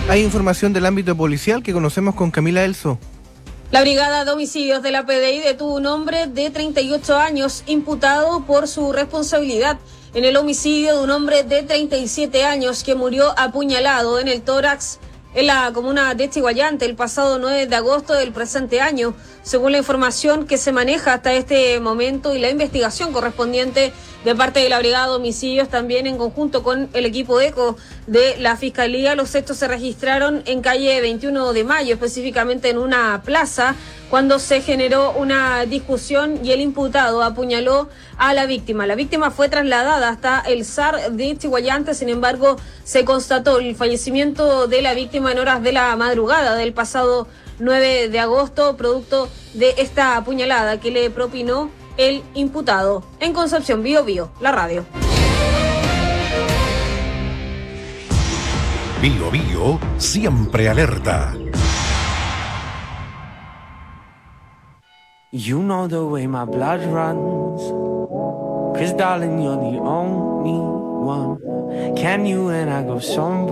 Hay información del ámbito policial que conocemos con Camila Elso. La Brigada de Homicidios de la PDI detuvo un hombre de 38 años imputado por su responsabilidad en el homicidio de un hombre de 37 años que murió apuñalado en el tórax en la comuna de Chiguayante el pasado 9 de agosto del presente año, según la información que se maneja hasta este momento y la investigación correspondiente de parte de la Brigada de Homicidios, también en conjunto con el equipo ECO de la Fiscalía. Los hechos se registraron en calle 21 de Mayo, específicamente en una plaza, cuando se generó una discusión y el imputado apuñaló a la víctima. La víctima fue trasladada hasta el SAR de Chiguayante, sin embargo, se constató el fallecimiento de la víctima en horas de la madrugada del pasado 9 de agosto, producto de esta apuñalada que le propinó el imputado. En Concepción, Bío Bío, la radio. Bío Bío, siempre alerta. You know the way my blood runs, 'cause darling, you're the only one. Can you and I go somewhere?